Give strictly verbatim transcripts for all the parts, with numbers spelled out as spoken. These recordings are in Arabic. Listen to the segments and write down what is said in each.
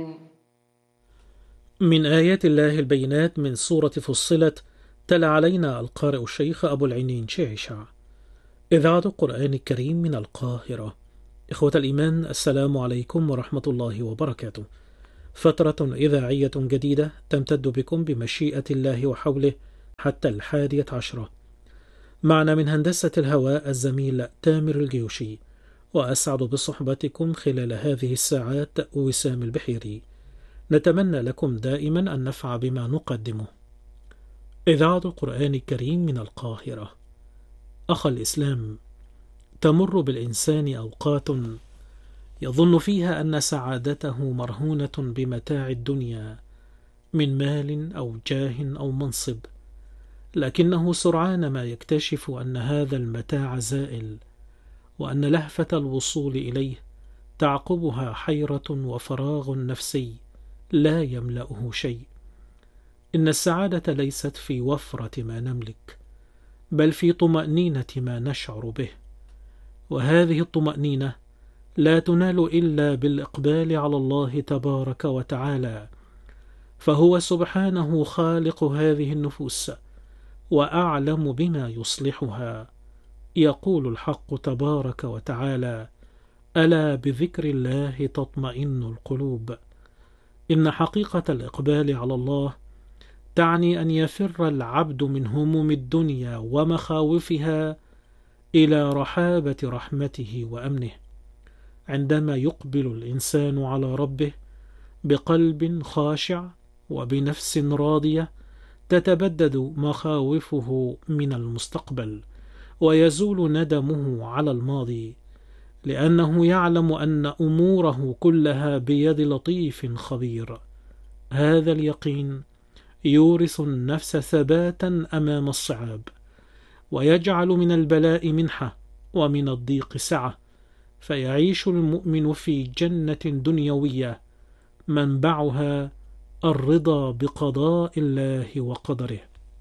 من آيات الله البينات من سورة فصلت. تلا علينا القارئ الشيخ أبو العينين شعشع. إذاعة القرآن الكريم من القاهرة. إخوة الإيمان، السلام عليكم ورحمة الله وبركاته. فترة إذاعية جديدة تمتد بكم بمشيئة الله وحوله حتى الحادية عشرة. معنا من هندسة الهواء الزميل تامر الجيوشي، وأسعد بصحبتكم خلال هذه الساعات وسام البحيري. نتمنى لكم دائما النفع بما نقدمه. إذاعة القرآن الكريم من القاهرة. أخ الإسلام، تمر بالإنسان أوقات يظن فيها أن سعادته مرهونة بمتاع الدنيا من مال أو جاه أو منصب، لكنه سرعان ما يكتشف أن هذا المتاع زائل، وأن لهفة الوصول إليه تعقبها حيرة وفراغ نفسي لا يملأه شيء. إن السعادة ليست في وفرة ما نملك، بل في طمأنينة ما نشعر به، وهذه الطمأنينة لا تنال إلا بالإقبال على الله تبارك وتعالى، فهو سبحانه خالق هذه النفوس وأعلم بما يصلحها. يقول الحق تبارك وتعالى: ألا بذكر الله تطمئن القلوب. إن حقيقة الإقبال على الله تعني أن يفر العبد من هموم الدنيا ومخاوفها إلى رحابة رحمته وأمنه. عندما يقبل الإنسان على ربه بقلب خاشع وبنفس راضية، تتبدد مخاوفه من المستقبل، ويزول ندمه على الماضي، لأنه يعلم أن أموره كلها بيد لطيف خبير. هذا اليقين يورث النفس ثباتا أمام الصعاب، ويجعل من البلاء منحة ومن الضيق سعة، فيعيش المؤمن في جنة دنيوية منبعها الرضا بقضاء الله وقدره.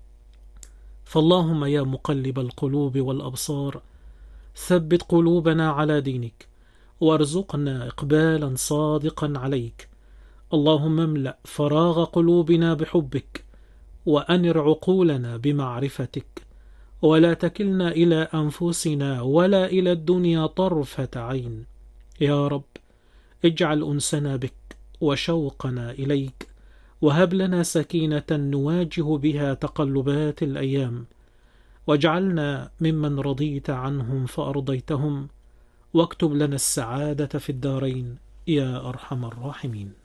فاللهم يا مقلب القلوب والأبصار، ثبت قلوبنا على دينك، وارزقنا إقبالا صادقا عليك. اللهم املأ فراغ قلوبنا بحبك، وأنر عقولنا بمعرفتك، ولا تكلنا إلى أنفسنا ولا إلى الدنيا طرفة عين. يا رب، اجعل أنسنا بك وشوقنا إليك، وهب لنا سكينة نواجه بها تقلبات الأيام، واجعلنا ممن رضيت عنهم فأرضيتهم، واكتب لنا السعادة في الدارين يا أرحم الراحمين.